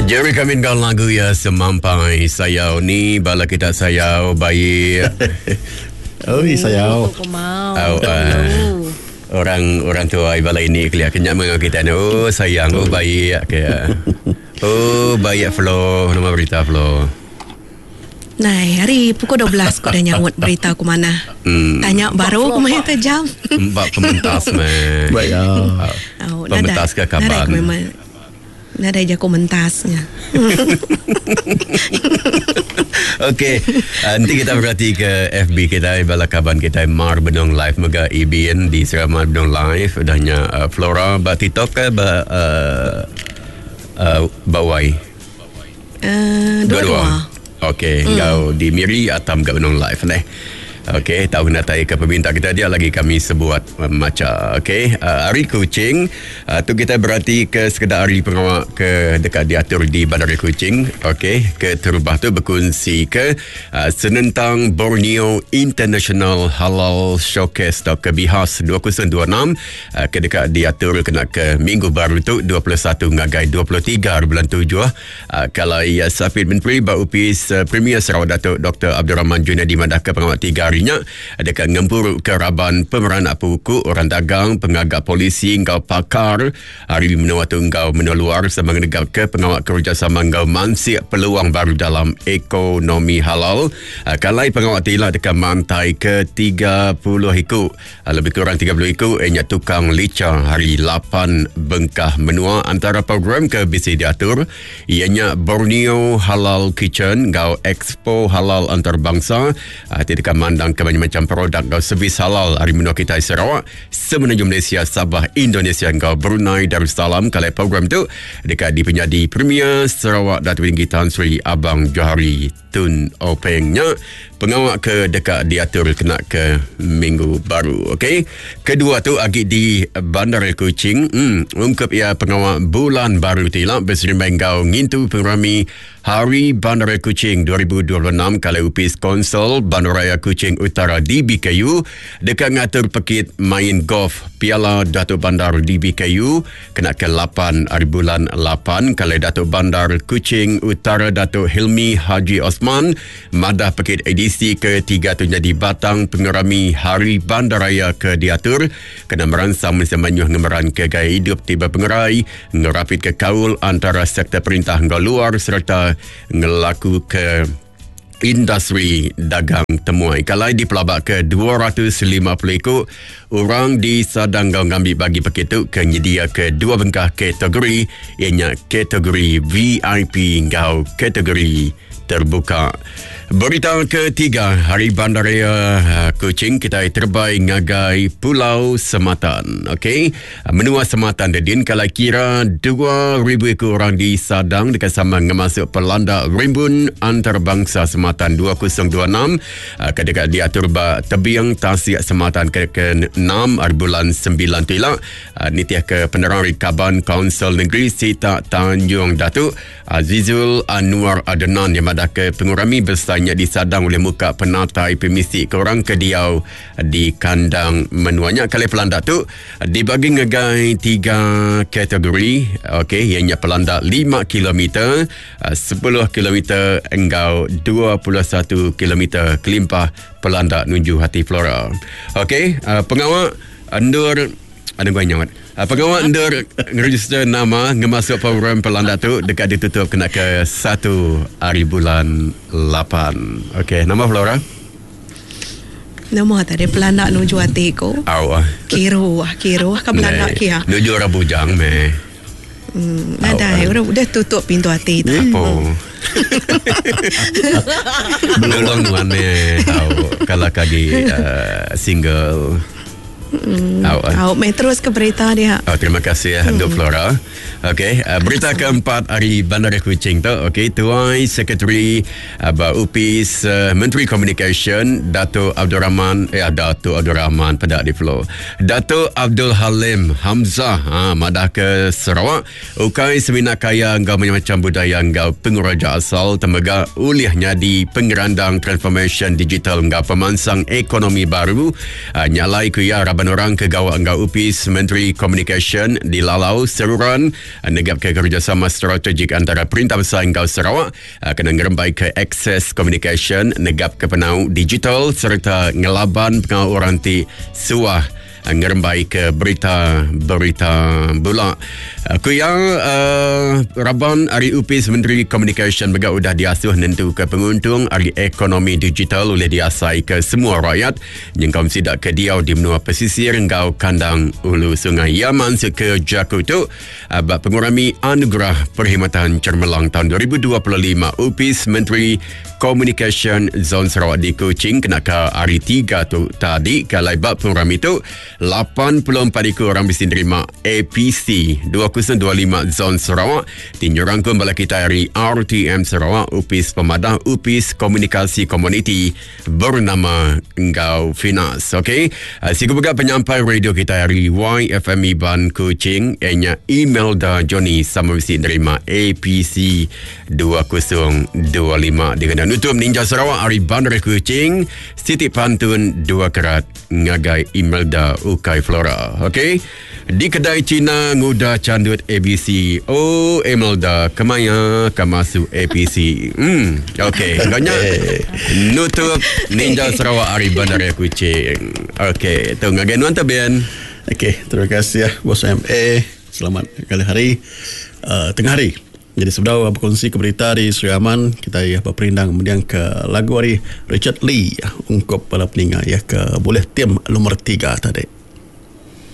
Jerry kami dengan lagu ya semampai sayau ni bala kita sayau baik. Oi sayau. Orang tua bala ini kelihatan kenyak dengan kita ni. Oh sayang, oh baik ke. Oh baik Flo, nama berita Flo. Nah, hari pukul 12 kau dah nyawut berita aku mana. Tanya baru aku main terjam. Mbak pementas meh. Baik ya. Pementas ke kapan? Nada aja komentasnya. Okey, nanti kita berhati ke FB kita bala kaban kita Mar Benong Live mega IBN di Serama Benong Live dahnya Flora ba TikTok ke bawai. Dua-dua. Okey, kau di Miri atam kat Benong Live ni. Okey, tahu nak tanya ke peminta kita dia lagi kami sebuat macam. Okey, hari Kuching tu kita berarti ke sekedar hari pengawak ke dekat diatur di Bandar Kuching. Okey, ke terubah tu berkongsi ke Senentang Borneo International Halal Showcase atau ke Bihas 2026 ke dekat diatur kena ke minggu baru tu 21 ngagai 23 bulan 7 kalau ia Safid Menteri Baupis Premier Sarawak Datuk Dr. Abdul Rahman Junaidy Madaka pengawak 3 hari dekat ngempur keraban pemeran puku orang dagang pengagak polisi engkau pakar hari menua tu engkau meneluar sama negara ke pengawal kerjasama engkau mansik peluang baru dalam ekonomi halal kalai pengawal tila dekat mantai ke 30 hiku lebih kurang 30 hiku ianya tukang lica hari 8 bengkah menua antara program ke bisi diatur ianya Borneo Halal Kitchen engkau expo halal antarabangsa dekat mandang ke macam produk atau servis halal hari menua kita Sarawak semenanjung Malaysia Sabah Indonesia engkau Brunei Darussalam kalau program tu dekat di penyadi Premier Sarawak Datuk Tinggi Tan Sri Abang Johari Tun Opengnya pengawak ke dekat diatur kena ke minggu baru. Okey, kedua tu agi di Bandar Kuching ungkap ia pengawak bulan baru tilak berserimbang engkau ngintu pengrami Hari Bandar Kuching 2026 kali upis Konsol Bandaraya Kuching Utara DBKU dekat ngatur pekit main golf Piala Datuk Bandar DBKU kena ke 8 hari bulan 8 kali Datuk Bandar Kuching Utara Datuk Hilmi Haji Osman madah pekit edisi ke-3 tu jadi batang pengerami Hari Bandaraya ke diatur kena meransang menyamanyuh ngemeran ke gaya hidup tiba pengerai ngerapit ke kaul antara sektor perintah hingga luar serta ngelaku ke industri dagang temuai. Kalau dipelabak ke 250 ikut orang di Sadang Gau ngambil bagi paket tu kenyedia ke 2 bengkah kategori ianya kategori VIP Gau kategori terbuka. Berita ketiga, Hari Bandaraya Kuching kita terbaik ngagai Pulau Sematan. Okey, menua Sematan dedin kalau kira 2,000 ekor orang di Sadang dekat sama ngemasuk pelanda rimbun antarabangsa Sematan 2026 ke dekat diatur tebiang tasik Sematan ke-6 bulan 9 tilak nitiah ke penerang Rikaban Kaunsil Negeri Sita Tanjung Datuk Azizul Anwar Adenan yang ada ke pengurami besarnya di Sadang oleh muka penatai pemisi ke orang kediau di kandang menuanya kali pelanda tu dibagi ngegai 3 kategori. Okey, ianya pelanda 5 km 10 km enggau 21 km kelimpah pelanda nuju hati Flora. Okey, pengawal Andur ada gua nyawat. Pengawal Andur ngeregister nama ngemasuk program pelanda tu dekat ditutup kena ke 1 hari bulan 8. Okey, nama Flora? Nama tadi pelanda nuju hati ko. Kiro ke pelanda kia. Nuju orang bujang meh. Nada, udah tutup pintu hati tu. Apa? Belum mana tahu kalau kagi single. Main terus ke berita dia. Terima kasih Dok Flora. Okey, berita keempat Hari Bandar Kuching tu. Okey, Tuai Sekretari Baupis Menteri Communication Datuk Abdul Rahman pada di Flow. Datuk Abdul Halim Hamzah madah ke Sarawak ukai seminar kaya engkau macam budaya engkau penguraja asal tembaga ulihnya di pengerandang transformation digital engkau pemansang ekonomi baru nyalai kuya Raban orang kegawang UPIS Menteri Komunikasi di Lalau Seruran negap ke kerjasama strategik antara Perintah Besar Engkau Sarawak kena ngerembai ke akses komunikasi negap ke penau digital serta ngelaban pengawal orang ti suah ngerembai ke berita pula. Kuyang Raban Ari UPIS Menteri Komunikasi juga sudah diasuh nentu ke penguntung Ari ekonomi digital oleh diasai ke semua rakyat yang kaum sidak ke diau di menua pesisir engkau kandang ulu sungai Yaman ke Jakutu abad pengurami anugerah perkhidmatan cermelang tahun 2025 UPIS Menteri Komunikasi Zon Sarawak di Kuching kenaka hari 3 tu tadi kalau bab pengurami tu 84 orang mesti terima APC 2025 Zon Sarawak tinjurangkum bala kita hari RTM Sarawak UPIS Pemadah UPIS Komunikasi Komuniti bernama Engkau Finas. Okey, siku juga penyampai radio kita hari YFM Ban Kuching enya email da Johnny sama mesti terima APC 2025 dengan nutum Ninja Sarawak hari Bandar Kuching Siti Pantun 2 kerat ngagai email da Ukai Flora. Okey, di kedai Cina nguda candut ABC. Oh, email da kemaya kamasu APC. Okey, banyak nutup Ninja Sarawak hari Bandar Kuching. Okey, tu ngagai nuan tabian. Okey, terima kasih ya Bos MA. Selamat kali hari tengah hari. Jadi sebenarnya berkongsi ke berita di Seri Aman kita ya berperindang kemudian ke lagu hari Richard Lee ungkap pada peningat ya ke boleh tim nomor 3 tadi.